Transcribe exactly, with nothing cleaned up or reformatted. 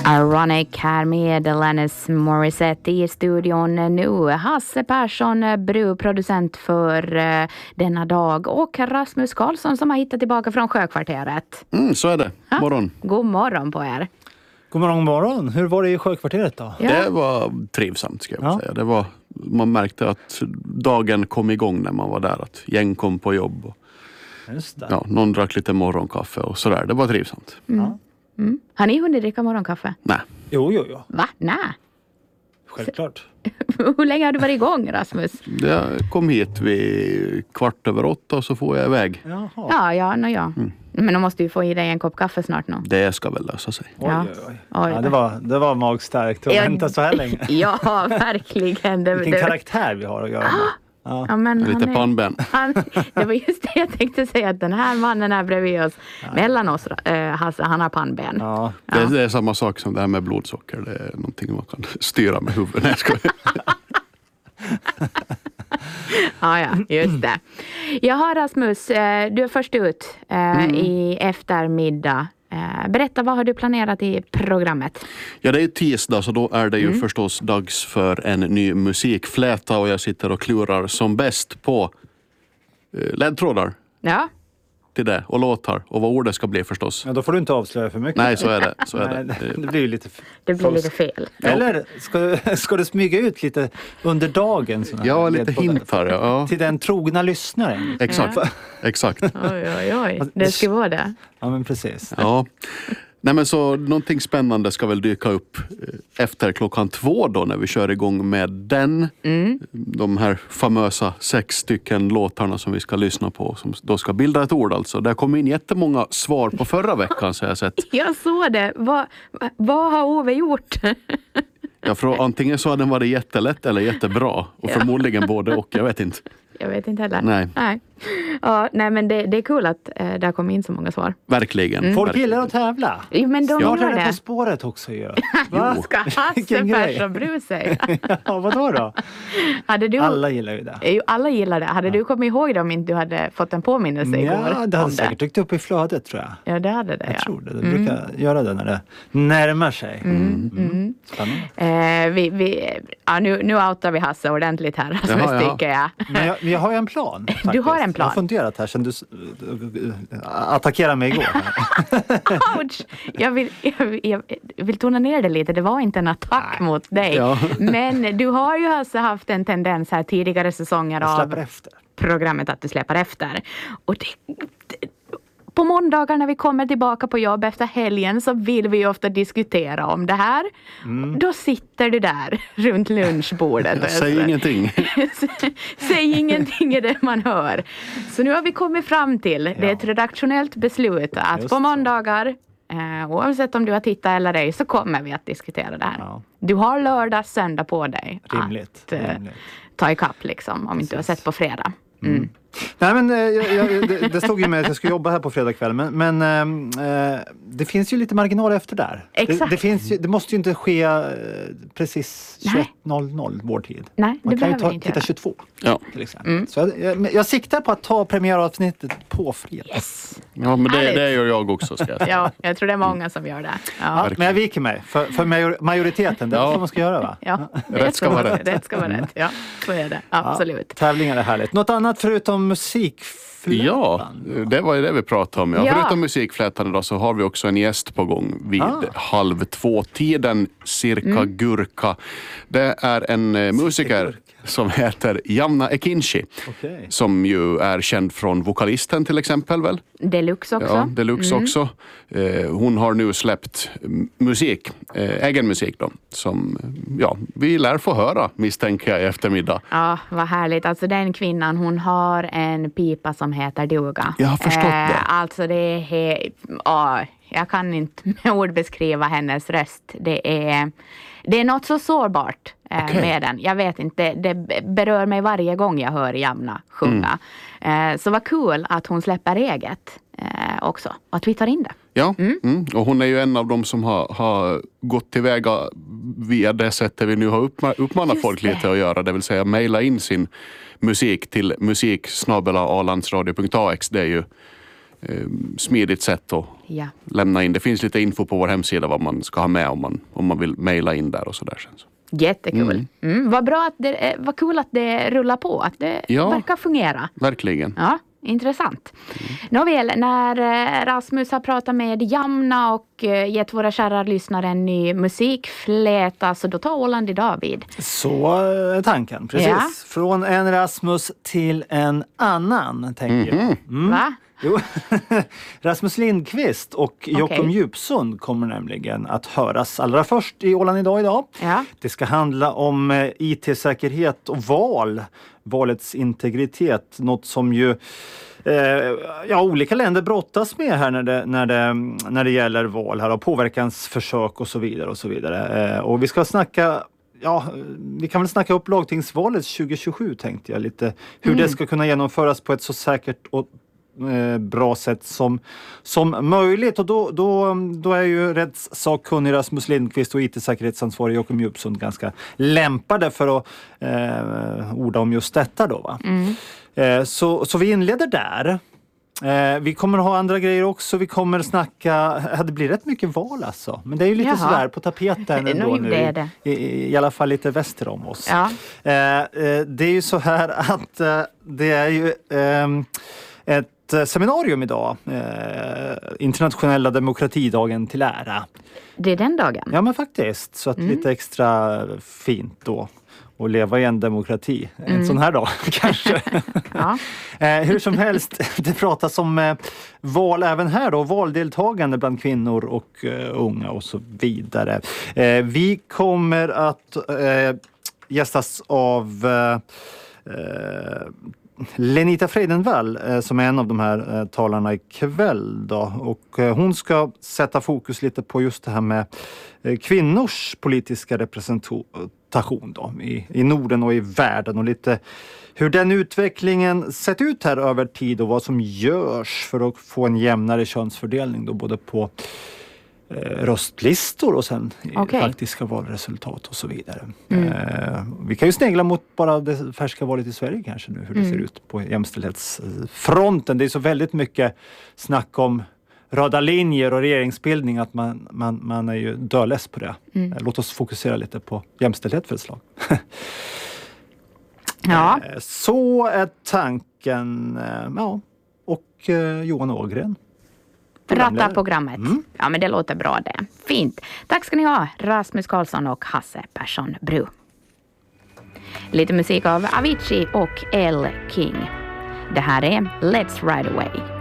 Ironic här med Alanis Morissette i studion nu. Hasse Persson, brudproducent för uh, denna dag. Och Rasmus Karlsson som har hittat tillbaka från Sjökvarteret. Mm, så är det. Morgon. Ha? God morgon på er. God morgon, morgon. Hur var det i Sjökvarteret då? Ja. Det var trivsamt ska jag ja. säga. Det var, man märkte att dagen kom igång när man var där. Att gäng kom på jobb. Och, Just det. Ja, någon drack lite morgonkaffe och sådär. Det var trivsamt. Mm. Ja. Mm. Har ni hunnit dricka morgonkaffe? Nej. Jo, jo, jo. Va? Nej. Självklart. Hur länge har du varit igång, Rasmus? Jag kom hit vid kvart över åtta och så får jag iväg. Jaha. Ja, ja, no, ja. Mm. Men då måste du få i dig en kopp kaffe snart nu. Det ska väl lösa sig. Oj, oj, oj. oj. Ja, det, var, det var magstarkt att ja, vänta så här länge. Ja, verkligen. Det, Vilken det... karaktär vi har att göra med. Ja. Ja, men lite är, pannben. Han, det var just det jag tänkte säga, att den här mannen är bredvid oss, ja. mellan oss, äh, Hasse, han har pannben. Ja. Ja. Det, det är samma sak som det här med blodsocker. Det är någonting man kan styra med huvudet. Nej, ska Ja, ja, just det. Jaha, Rasmus, du är först ut äh, mm. i eftermiddag. Berätta, vad har du planerat i programmet? Ja, det är tisdag så då är det ju mm. förstås dags för en ny musikfläta och jag sitter och klurar som bäst på eh, ledtrådar. Ja. Till det och låtar och vad ordet ska bli förstås. Ja, då får du inte avslöja för mycket. Nej, så är det. Så är Nej, det. det blir ju lite Det blir lite fel. Eller ska, ska du smyga ut lite under dagen? Ja, lite hintar. Ja. Till den trogna lyssnaren. Exakt, ja. Exakt. Oj, oj, oj. Det ska vara det. Ja, men precis. Ja. Nej, men så någonting spännande ska väl dyka upp efter klockan två då när vi kör igång med den. Mm. De här famösa sex stycken låtarna som vi ska lyssna på som då ska bilda ett ord alltså. Där kom in jättemånga svar på förra veckan så jag har sett. Jag såg det. Vad, vad har Ove gjort? Ja, för antingen så har den varit jättelätt eller jättebra. Och förmodligen både och, jag vet inte. Jag vet inte heller. Nej. Nej. Ja, nej men det, det är kul att äh, där kom in så många svar. Verkligen. Mm. Folk verkligen. gillar att tävla. Jo, men de jag gör det det. På spåret också ju. Va? Ska Hasse Persson bry sig? Ja, vadå då? Hade du... Alla gillar ju det. Jo, alla gillar det. Hade ja. du kommit ihåg det om inte du hade fått en påminnelse ja, igår? Ja, det hade säkert dykt upp i flödet tror jag. Ja, det hade det. Jag ja. tror det. Det brukar mm. göra det när det närmar sig. Mm. Mm. Mm. Eh, vi, vi, ja, nu, nu outar vi Hasse ordentligt här. Rasmus, Jaha, ja. tycker jag. Men jag, jag har ju en plan. Faktiskt. Du har en plan. Jag har funderat här sen du attackerade mig igår. Ouch! Jag vill, jag, vill, jag vill tona ner det lite. Det var inte en attack Nej. mot dig. Ja. Men du har ju alltså haft en tendens här tidigare säsonger av efter. programmet att du släpar efter. Och det, det, på måndagar när vi kommer tillbaka på jobb efter helgen så vill vi ju ofta diskutera om det här. Mm. Då sitter du där runt lunchbordet. Jag säger ingenting. Säg ingenting är det man hör. Så nu har vi kommit fram till, ja. det är ett redaktionellt beslut att Just på måndagar, eh, oavsett om du har tittat eller ej, så kommer vi att diskutera det här. Ja. Du har lördag, söndag på dig Rimligt. att eh, Rimligt. ta ikapp liksom, om Precis. inte du har sett på fredag. Mm. Mm. Nej men jag, jag, det, det stod ju med att jag skulle jobba här på fredag kväll men, men äh, det finns ju lite marginal efter där. Exakt. Det, det, finns ju, det måste ju inte ske äh, precis tjugoett noll noll vår tid. Nej, det Man kan ju ta, inte titta göra. tjugotvå ja. till exempel. Mm. Så jag, jag, jag siktar på att ta premiäravsnittet på fredag. Yes. Ja men det, det gör jag också ska jag säga. Ja, jag tror det är många som gör det. Ja. Ja, men jag viker mig för, för major, majoriteten, det är ja. vad man ska göra va? Ja, rätt ska vara rätt. Rätt ska vara rätt, ja. Så är det, absolut. Ja, tävlingar är härligt. Något annat förutom musik? Ja, det var ju det vi pratade om. Ja. Ja. Förutom musikflätan då så har vi också en gäst på gång vid ah. halv två tiden, cirka mm. Gurka. Det är en eh, musiker som heter Jamna Ekinci. Okay. Som ju är känd från Vokalisten till exempel väl? Deluxe också. Ja, Deluxe mm. också. Eh, hon har nu släppt musik, eh, egen musik då. Som ja, vi lär få höra misstänker jag i eftermiddag. Ja, vad härligt. Alltså den kvinnan, hon har en pipa som heter duga. Jag har förstått eh, det. Alltså det är... He- oh, jag kan inte med ord beskriva hennes röst. Det är, det är något så sårbart eh, okay. med den. Jag vet inte, det, det berör mig varje gång jag hör Jamna sjunga. Mm. Eh, så vad kul att hon släpper eget eh, också. Och att vi tar in det. Ja, mm. Mm. och hon är ju en av dem som har, har gått tillväga via det sättet vi nu har uppma- uppmanat folk lite att göra. Det vill säga mejla in sin musik till musik snabel-a alandsradio punkt a x. Det är ju eh, smidigt sätt att Ja. lämna in. Det finns lite info på vår hemsida vad man ska ha med om man, om man vill mejla in där och sådär sen. Så. Jättekul. Mm. Mm, vad bra att det, vad kul att det rullar på, att det Ja. verkar fungera. Verkligen. Ja, intressant. Mm. Nåväl, när eh, Rasmus har pratat med Jamna och eh, gett våra kära lyssnare en ny musikfläta, så då tar Åland idag vid. Så är tanken, precis. Ja. Från en Rasmus till en annan, tänker Mhm. jag. Mm. Va? Jo. Rasmus Lindqvist och Jockum Okej. Djupsund kommer nämligen att höras allra först i Åland idag idag. Ja. Det ska handla om eh, I T-säkerhet och val, valets integritet, något som ju eh, ja, olika länder brottas med här när det, när det, när det gäller val här och påverkansförsök och så vidare och så vidare. Eh, och vi ska snacka Ja, vi kan väl snacka upp lagtingsvalet tjugo tjugosju, tänkte jag lite. Hur Mm. det ska kunna genomföras på ett så säkert och eh, bra sätt som, som möjligt. Och då, då, då är ju rättssakkunnig Rasmus Lindqvist och I T-säkerhetsansvarig Jockum Djupsund ganska lämpade för att eh, orda om just detta då, va? Mm. Eh, så, så vi inleder där. Eh, vi kommer ha andra grejer också. Vi kommer snacka, ja, det blir rätt mycket val alltså. Men det är ju lite Jaha. sådär på tapeten Det är ändå nog nu. det är det. I, i, I alla fall lite väster om oss. Ja. Eh, eh, det är ju så här att eh, det är ju eh, ett eh, seminarium idag. Eh, internationella demokratidagen till ära. Det är den dagen. Ja men faktiskt. Så att Mm. lite extra fint då. Och leva i en demokrati. En Mm. sån här dag kanske. Ja. Eh, hur som helst, det pratas om eh, val även här då, valdeltagande bland kvinnor och eh, unga och så vidare. Eh, vi kommer att eh, gästas av eh, eh, Lenita Freidenvall eh, som är en av de här eh, talarna ikväll då. Och eh, hon ska sätta fokus lite på just det här med eh, kvinnors politiska representation då, i, i Norden och i världen och lite hur den utvecklingen sett ut här över tid och vad som görs för att få en jämnare könsfördelning då, både på eh, röstlistor och sen i Okej. faktiska valresultat och så vidare. Mm. Eh, vi kan ju snegla mot bara det färska valet i Sverige kanske nu, hur det Mm. ser ut på jämställdhetsfronten. Det är så väldigt mycket snack om röda linjer och regeringsbildning att man, man, man är ju dödless på det. Mm. Eh, Låt oss fokusera lite på jämställdhet för ett slag. Ja. Eh, Så är tanken. eh, Ja. Och eh, Johan Ågren. Ratta programmet. Mm. Ja, men det låter bra det. Fint. Tack ska ni ha, Rasmus Karlsson och Hasse Persson Bru. Lite musik av Avicii och Elle King. Det här är Let's Ride Away.